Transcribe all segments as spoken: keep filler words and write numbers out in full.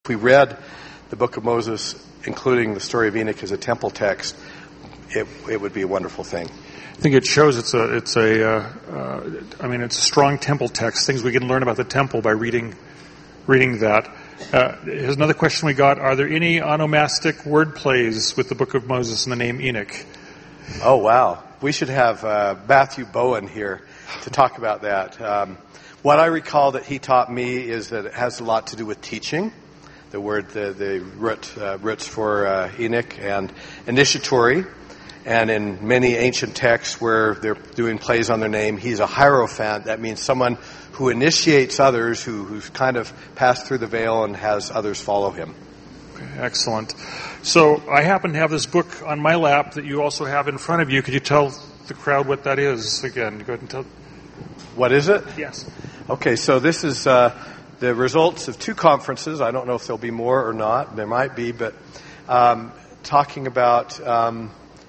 If we read the book of Moses, including the story of Enoch as a temple text, it, it would be a wonderful thing. I think it shows it's a, it's a, uh, uh, I mean, it's a strong temple text. Things we can learn about the temple by reading, reading that. Uh, here's another question we got: are there any onomastic word plays with the book of Moses and the name Enoch? Oh wow, we should have uh, Matthew Bowen here to talk about that. Um, what I recall that he taught me is that it has a lot to do with teaching. The word, the, the root, uh, roots for uh, Enoch and initiatory. And in many ancient texts where they're doing plays on their name, he's a hierophant. That means someone who initiates others, who, who's kind of passed through the veil and has others follow him. Okay, excellent. So I happen to have this book on my lap that you also have in front of you. Could you tell the crowd what that is again? Go ahead and tell. What is it? Yes. Okay, so this is uh, the results of two conferences. I don't know if there'll be more or not. There might be, but um, talking about um,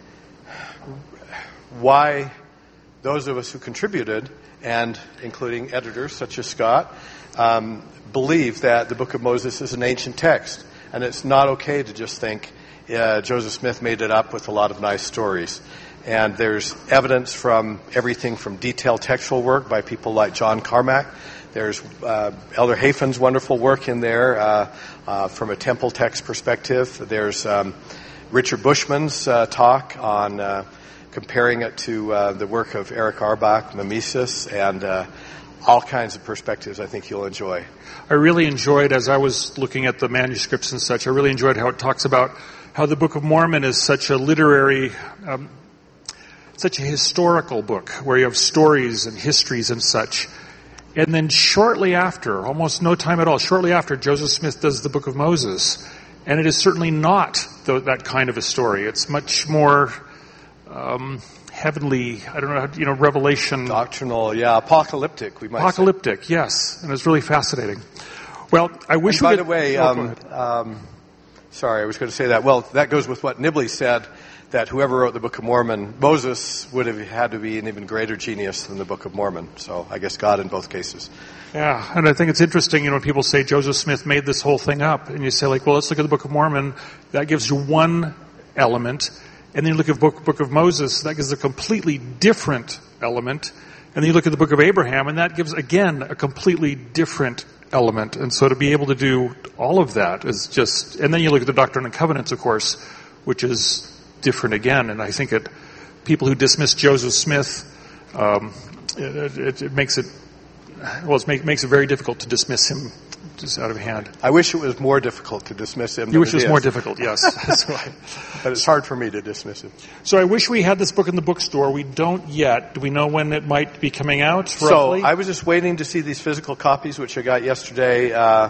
why those of us who contributed, and including editors such as Scott, um, believe that the book of Moses is an ancient text. And it's not okay to just think uh, Joseph Smith made it up with a lot of nice stories. And there's evidence from everything from detailed textual work by people like John Carmack. There's uh, Elder Hafan's wonderful work in there uh, uh, from a temple text perspective. There's um, Richard Bushman's uh, talk on uh, comparing it to uh, the work of Eric Arbach, Mimesis, and uh, all kinds of perspectives I think you'll enjoy. I really enjoyed, as I was looking at the manuscripts and such, I really enjoyed how it talks about how the Book of Mormon is such a literary, um, such a historical book, where you have stories and histories and such. And then shortly after, almost no time at all, shortly after, Joseph Smith does the Book of Moses. And it is certainly not the, that kind of a story. It's much more um, heavenly, I don't know, how, you know, revelation. Doctrinal, yeah, apocalyptic, we might Apocalyptic, say. Yes. And it's really fascinating. Well, I wish and we by could... the way, oh, um, um, sorry, I was going to say that. Well, that goes with what Nibley said, that whoever wrote the Book of Mormon, Moses would have had to be an even greater genius than the Book of Mormon. So I guess God in both cases. Yeah, and I think it's interesting, you know, when people say Joseph Smith made this whole thing up, and you say, like, well, let's look at the Book of Mormon. That gives you one element. And then you look at the book, book of Moses, that gives a completely different element. And then you look at the Book of Abraham, and that gives, again, a completely different element. And so to be able to do all of that is just... And then you look at the Doctrine and Covenants, of course, which is different again. And I think it, people who dismiss Joseph Smith, um, it, it, it makes it... Well, it make, makes it very difficult to dismiss him just out of hand. I wish it was more difficult to dismiss him. You wish it was is. more difficult, yes. So I, but it's hard for me to dismiss him. So I wish we had this book in the bookstore. We don't yet. Do we know when it might be coming out, so roughly? I was just waiting to see these physical copies, which I got yesterday, uh,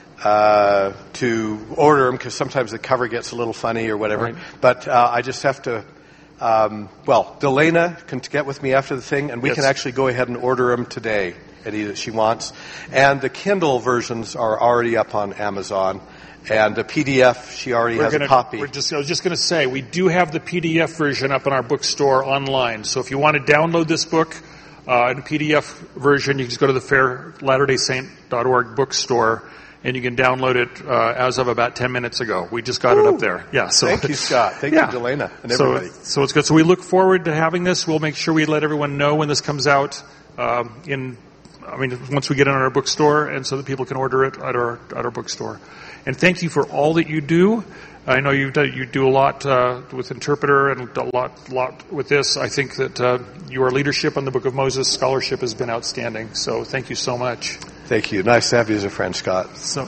uh, to order them, because sometimes the cover gets a little funny or whatever. Right. But uh, I just have to... Um, well, Delana can get with me after the thing, and we yes. can actually go ahead and order them today. Any that she wants. And the Kindle versions are already up on Amazon. And the P D F, she already we're has gonna, a copy. We're just, I was just going to say, we do have the P D F version up in our bookstore online. So if you want to download this book uh, in a P D F version, you can just go to the fair latter day saint dot org bookstore, and you can download it uh, as of about ten minutes ago. We just got Ooh. it up there. Yeah. So thank you, Scott. Thank yeah. you, Delana, and so, everybody. So it's good. So we look forward to having this. We'll make sure we let everyone know when this comes out um, in... I mean, once we get it in our bookstore, and so that people can order it at our at our bookstore. And thank you for all that you do. I know you do, you do a lot uh, with Interpreter and a lot lot with this. I think that uh, your leadership on the Book of Moses, scholarship, has been outstanding. So thank you so much. Thank you. Nice to have you as a friend, Scott. So.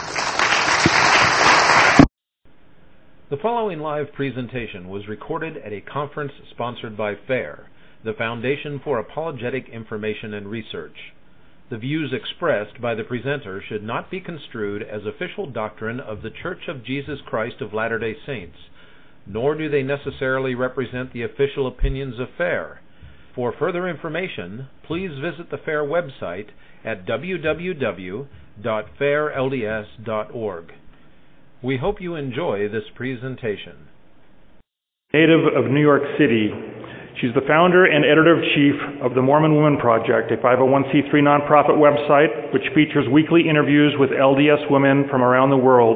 The following live presentation was recorded at a conference sponsored by FAIR, the Foundation for Apologetic Information and Research. The views expressed by the presenter should not be construed as official doctrine of the Church of Jesus Christ of Latter-day Saints, nor do they necessarily represent the official opinions of FAIR. For further information, please visit the FAIR website at w w w dot fair l d s dot org. We hope you enjoy this presentation. Native of New York City, She's the founder and editor-in-chief of the Mormon Women Project, a five oh one c three nonprofit website which features weekly interviews with L D S women from around the world